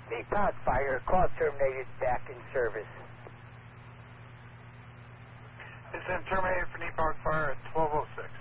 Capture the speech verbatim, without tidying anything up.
Epoch Fire, call terminated, back in service. It's been terminated for Epoch Fire at twelve oh six.